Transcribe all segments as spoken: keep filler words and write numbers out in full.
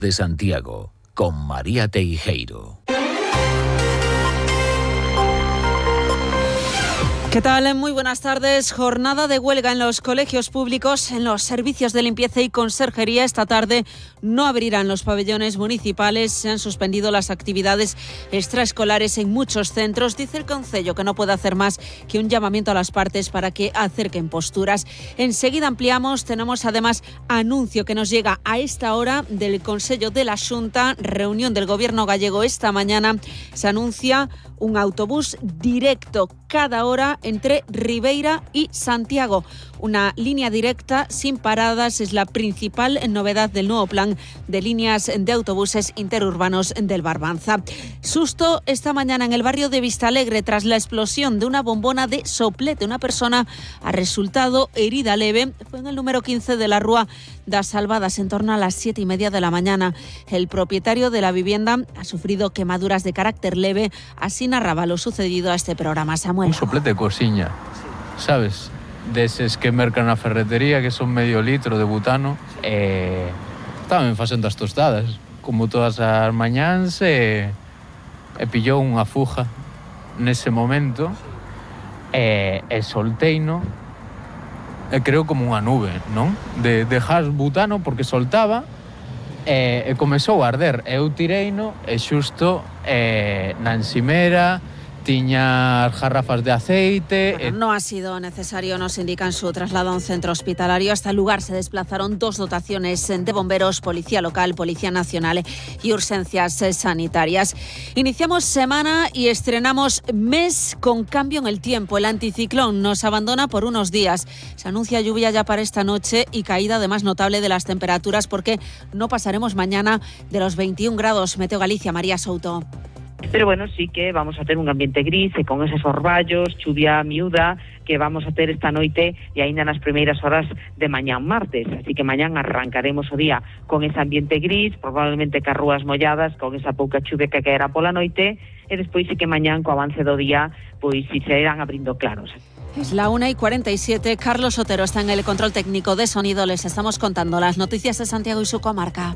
de Santiago, con María Teijeiro. ¿Qué tal? Muy buenas tardes. Jornada de huelga en los colegios públicos, en los servicios de limpieza y conserjería. Esta tarde no abrirán los pabellones municipales. Se han suspendido las actividades extraescolares en muchos centros. Dice el Concello que no puede hacer más que un llamamiento a las partes para que acerquen posturas. Enseguida ampliamos. Tenemos además anuncio que nos llega a esta hora del Concello de la Xunta. Reunión del Gobierno gallego esta mañana. Se anuncia un autobús directo cada hora entre Ribeira y Santiago. Una línea directa sin paradas es la principal novedad del nuevo plan de líneas de autobuses interurbanos del Barbanza. Susto esta mañana en el barrio de Vistalegre tras la explosión de una bombona de soplete. Una persona ha resultado herida leve. Fue en el número quince de la Rúa das Salvadas en torno a las siete y media de la mañana. El propietario de la vivienda ha sufrido quemaduras de carácter leve. Así narraba lo sucedido a este programa, Samuel. Un soplete de cociña, sabes? Deses que mercan na ferretería, que son medio litro de butano. E estaban facendo as tostadas, como todas as mañáns, e, e pillou unha fuga nese momento, e, e solteino, e creo como unha nube, non? De dejar butano porque soltaba, e, e comezou a arder. Eu tireino, e xusto e, na encimera tiña jarrafas de aceite. Bueno, no ha sido necesario, nos indican, su traslado a un centro hospitalario. Hasta el lugar se desplazaron dos dotaciones de bomberos, policía local, policía nacional y urgencias sanitarias. Iniciamos semana y estrenamos mes con cambio en el tiempo. El anticiclón nos abandona por unos días. Se anuncia lluvia ya para esta noche y caída además notable de las temperaturas, porque no pasaremos mañana de los veintiún grados. Meteo Galicia, María Souto. Pero bueno, sí que vamos a ter un ambiente gris e con esos orballos, chuvia miúda que vamos a ter esta noite e aínda nas primeiras horas de mañán martes. Así que mañán arrancaremos o día con ese ambiente gris, probablemente cas rúas molladas, con esa pouca chuvia que caerá pola noite, e despois sí que mañán, co avance do día, pois si se irán abrindo claros. Es la una y cuarenta y siete. Carlos Otero está en el control técnico de sonido. Les estamos contando las noticias de Santiago y su comarca.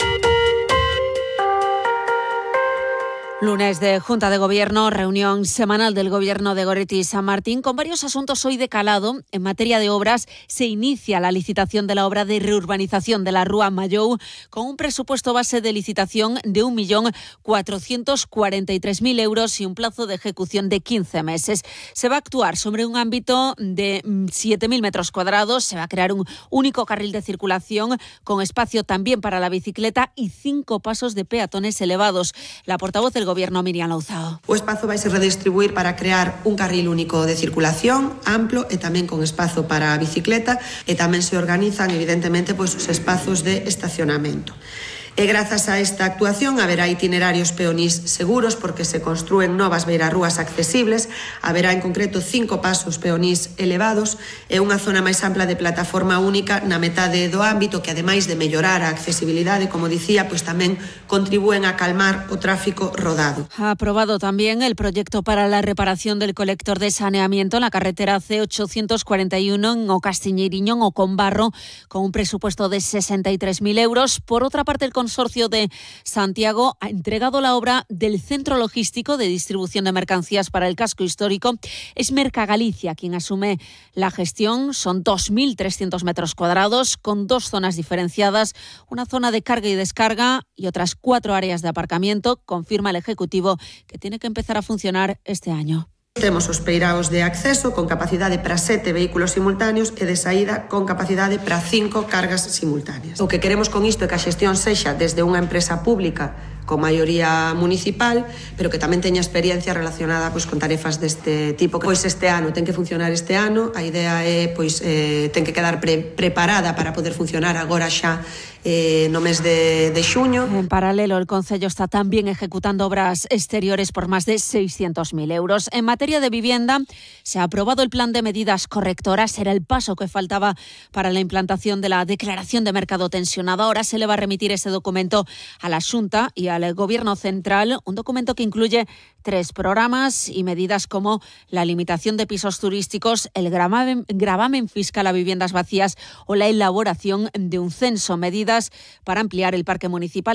Lunes de Junta de Gobierno, reunión semanal del Gobierno de Goretti y San Martín, con varios asuntos hoy de calado. En materia de obras, se inicia la licitación de la obra de reurbanización de la Rúa Mayou, con un presupuesto base de licitación de un millón cuatrocientos cuarenta y tres mil euros y un plazo de ejecución de quince meses. Se va a actuar sobre un ámbito de siete mil metros cuadrados. Se va a crear un único carril de circulación con espacio también para la bicicleta y cinco pasos de peatones elevados. La portavoz del Gobierno, Miriam Louzao. O espazo vai se redistribuir para crear un carril único de circulación amplo e tamén con espazo para a bicicleta, e tamén se organizan evidentemente pois os espazos de estacionamento. E grazas a esta actuación haberá itinerarios peonís seguros porque se construen novas beirarrúas accesibles, haberá en concreto cinco pasos peonís elevados e unha zona máis ampla de plataforma única na metade do ámbito que, ademais de mellorar a accesibilidade, como dicía, pois tamén contribúen a calmar o tráfico rodado. Ha aprobado también el proyecto para la reparación del colector de saneamiento en la carretera C ochocientos cuarenta y uno en O Castiñeiriño, en O Combarro, con un presupuesto de sesenta y tres mil euros. Por otra parte, el Consorcio de Santiago ha entregado la obra del centro logístico de distribución de mercancías para el casco histórico. Es Merca Galicia quien asume la gestión. Son dos mil trescientos metros cuadrados con dos zonas diferenciadas, una zona de carga y descarga y otras cuatro áreas de aparcamiento. Confirma el Ejecutivo que tiene que empezar a funcionar este año. Temos os peiraos de acceso con capacidade para sete vehículos simultáneos e de saída con capacidade para cinco cargas simultáneas. O que queremos con isto é que a xestión sexa desde unha empresa pública con maioría municipal, pero que tamén teña experiencia relacionada pois, con tarefas deste tipo. Pois este ano ten que funcionar este ano, a idea é pois eh, ten que quedar pre preparada para poder funcionar agora xa eh, no mes de, de xuño. En paralelo, el Concello está también ejecutando obras exteriores por más de seiscientos mil euros. En materia de vivienda, se ha aprobado el plan de medidas correctoras. Era el paso que faltaba para la implantación de la declaración de mercado tensionado. Ahora se le va a remitir ese documento a la Xunta y al Gobierno Central, un documento que incluye tres programas y medidas como la limitación de pisos turísticos, el gravamen, gravamen fiscal a viviendas vacías o la elaboración de un censo, medidas para ampliar el parque municipal